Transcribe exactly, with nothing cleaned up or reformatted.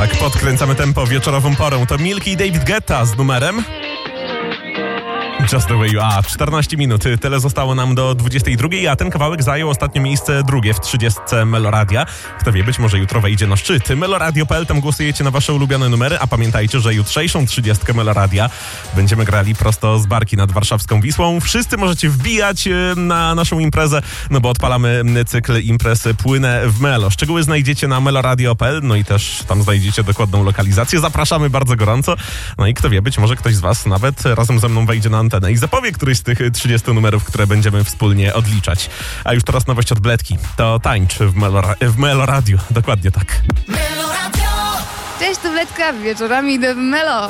Tak, podkręcamy tempo wieczorową porą. To Milky i David Guetta z numerem Just the way you are. czternaście minut. Tyle zostało nam do dwudziestej drugiej, a ten kawałek zajął ostatnio miejsce drugie w trzydziestce Meloradia. Kto wie, być może jutro wejdzie na szczyt. meloradio kropka p l, tam głosujecie na wasze ulubione numery, a pamiętajcie, że jutrzejszą trzydziestkę Meloradia będziemy grali prosto z barki nad warszawską Wisłą. Wszyscy możecie wbijać na naszą imprezę, no bo odpalamy cykl imprez Płynę w Melo. Szczegóły znajdziecie na meloradio kropka p l, no i też tam znajdziecie dokładną lokalizację. Zapraszamy bardzo gorąco. No i kto wie, być może ktoś z was nawet razem ze mną wejdzie na antenę i zapowie któryś z tych trzydziestu numerów, które będziemy wspólnie odliczać. A już teraz nowość od Bledki. To tańcz w Melo, w Melo Radio. Dokładnie tak. Cześć, to Bledka, wieczorami idę w Melo.